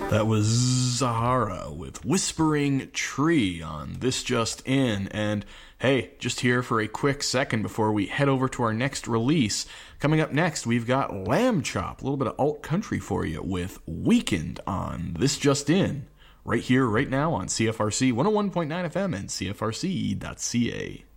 That was Zahara with Whispering Tree on This Just In. And hey, just here for a quick second before we head over to our next release. Coming up next, we've got Lamb Chop, a little bit of alt country for you with Weekend on This Just In. Right here, right now on CFRC 101.9 FM and CFRC.ca.